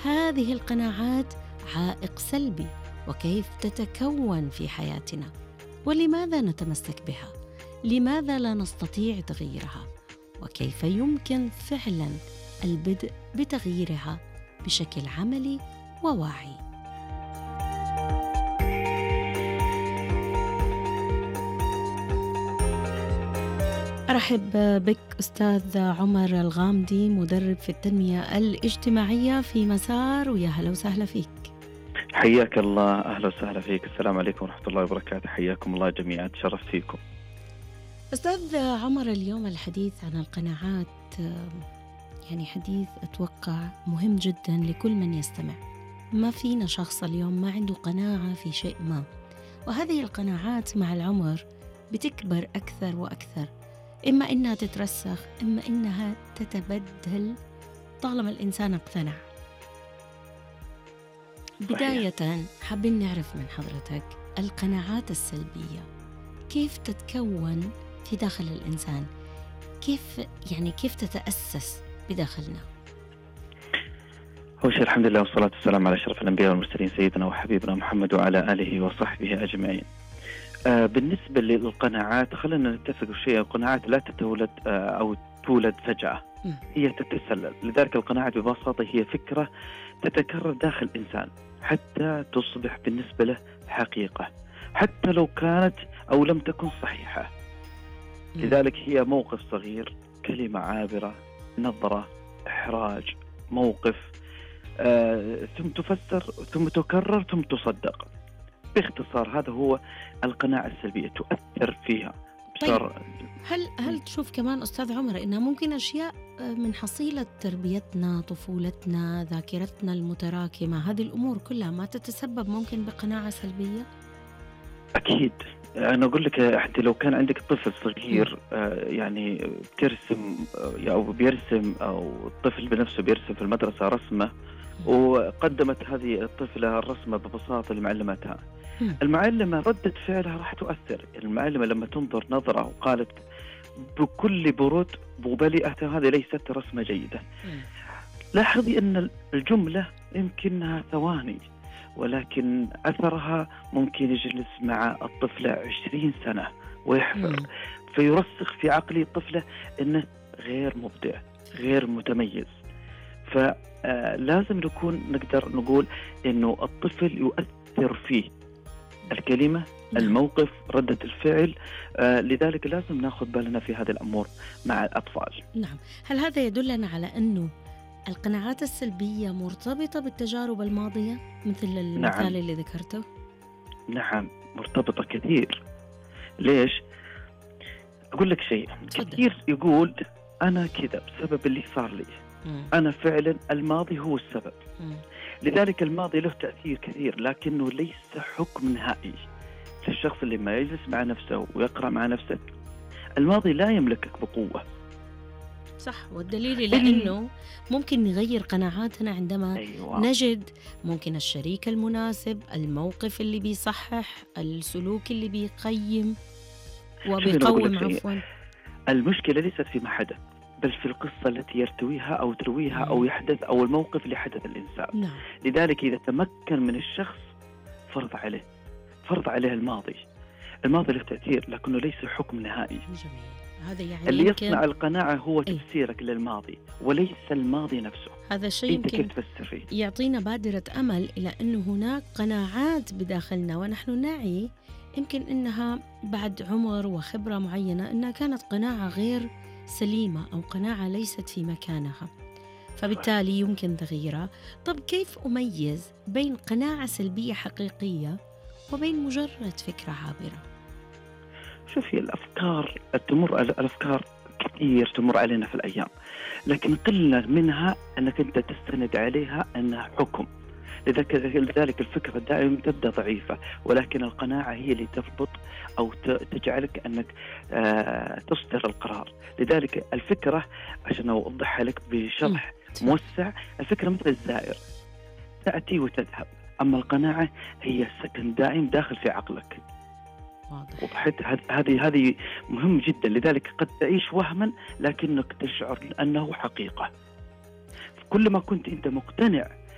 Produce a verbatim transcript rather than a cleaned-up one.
هذه القناعات عائق سلبي وكيف تتكون في حياتنا، ولماذا نتمسك بها؟ لماذا لا نستطيع تغييرها؟ وكيف يمكن فعلا البدء بتغييرها بشكل عملي وواعي؟ أرحب بك أستاذ عمر الغامدي، مدرب في التنمية الاجتماعية في مسار، ويا هلا وسهلا فيك. حياك الله، أهلا وسهلا فيك. السلام عليكم ورحمة الله وبركاته. حياكم الله جميعا، تشرفت فيكم. أستاذ عمر، اليوم الحديث عن القناعات يعني حديث أتوقع مهم جدا لكل من يستمع. ما فينا شخص اليوم ما عنده قناعة في شيء ما، وهذه القناعات مع العمر بتكبر أكثر وأكثر، إما إنها تترسخ إما إنها تتبدل طالما الإنسان اقتنع. بداية حابين نعرف من حضرتك القناعات السلبية كيف تتكون في داخل الإنسان، كيف يعني كيف تتأسس بداخلنا؟ أول شيء الحمد لله والصلاة والسلام على أشرف الأنبياء والمرسلين سيدنا وحبيبنا محمد وعلى آله وصحبه أجمعين. آه بالنسبة للقناعات خلينا نتفق بشيء، القناعات لا تتولد آه أو تولد فجأة، م. هي تتسلل. لذلك القناعات ببساطة هي فكرة تتكرر داخل الإنسان حتى تصبح بالنسبة له حقيقة، حتى لو كانت أو لم تكن صحيحة. م. لذلك هي موقف صغير، كلمة عابرة، نظرة، إحراج، موقف، آه ثم تفسر ثم تكرر ثم تصدق. باختصار هذا هو القناعة السلبية، تؤثر فيها. طيب هل هل تشوف كمان أستاذ عمر إنها ممكن أشياء من حصيلة تربيتنا، طفولتنا، ذاكرتنا المتراكمة، هذه الأمور كلها ما تتسبب ممكن بقناعة سلبية؟ أكيد. أنا أقول لك حتى لو كان عندك طفل صغير آه يعني بترسم آه أو بيرسم أو الطفل بنفسه بيرسم في المدرسة رسمة، وقدمت هذه الطفلة الرسمة ببساطة لمعلمتها، المعلمة ردة فعلها راح تؤثر. المعلمة لما تنظر نظرة وقالت بكل برود وبلئة هذه ليست رسمة جيدة، لاحظي أن الجملة يمكنها ثواني ولكن أثرها ممكن يجلس مع الطفلة عشرين سنة ويحفر، فيرسخ في عقل الطفلة أنه غير مبدع، غير متميز. فلازم نكون نقدر نقول أنه الطفل يؤثر فيه الكلمة، الموقف، ردة الفعل. آه لذلك لازم ناخذ بالنا في هذه الأمور مع الأطفال. نعم. هل هذا يدلنا على أنه القناعات السلبية مرتبطة بالتجارب الماضية مثل المثال نعم. اللي ذكرته؟ نعم مرتبطة كثير. ليش؟ أقول لك شيء، كثير يقول أنا كذا بسبب اللي صار لي، م. أنا فعلا الماضي هو السبب. م. لذلك الماضي له تأثير كثير لكنه ليس حكم نهائي. الشخص اللي ما يجلس مع نفسه ويقرأ مع نفسه، الماضي لا يملكك بقوة. صح، والدليل لأنه ممكن نغير قناعاتنا عندما أيوة. نجد ممكن الشريك المناسب، الموقف اللي بيصحح، السلوك اللي بيقيم وبيقوم. عفوا، المشكلة ليست في ما حدث بل في القصة التي يرتويها أو ترويها مم. أو يحدث أو الموقف اللي حدث الإنسان. نعم. لذلك إذا تمكن من الشخص فرض عليه فرض عليه الماضي. الماضي له تأثير لكنه ليس حكم نهائي. جميل. هذا يعني اللي يمكن... يصنع القناعة هو تفسيرك إيه؟ للماضي وليس الماضي نفسه. هذا الشيء يمكن يعطينا بادرة أمل إلى أنه هناك قناعات بداخلنا ونحن نعي يمكن أنها بعد عمر وخبرة معينة أنها كانت قناعة غير سليمة أو قناعة ليست في مكانها، فبالتالي يمكن تغييرها. طب كيف أميز بين قناعة سلبية حقيقية وبين مجرد فكرة عابرة؟ شوفي، الأفكار تمر الأفكار كثير تمر علينا في الأيام، لكن قلة منها أنك أنت تستند عليها أنها حكم. لذلك الفكرة دائما تبدأ ضعيفة، ولكن القناعة هي اللي تضبط أو تجعلك أنك تصدر القرار. لذلك الفكرة، عشان أوضحها لك بشرح موسع، الفكرة مثل الزائر تأتي وتذهب، أما القناعة هي السكن دائم داخل في عقلك. وضحت؟ هذه هذه مهم جدا. لذلك قد تعيش وهما لكنك تشعر أنه حقيقة. كل ما كنت أنت مقتنع